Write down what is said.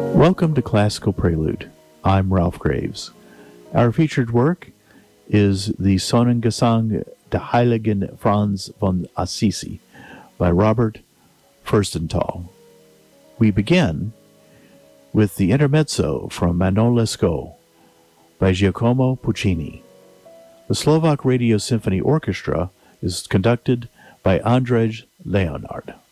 Welcome to Classical Prelude. I'm Ralph Graves. Our featured work is the Sonnengesang der Heiligen Franz von Assisi by Robert Furstenthal. We begin with the intermezzo from Manon Lescaut by Giacomo Puccini. The Slovak Radio Symphony Orchestra is conducted by Andrzej Leonard.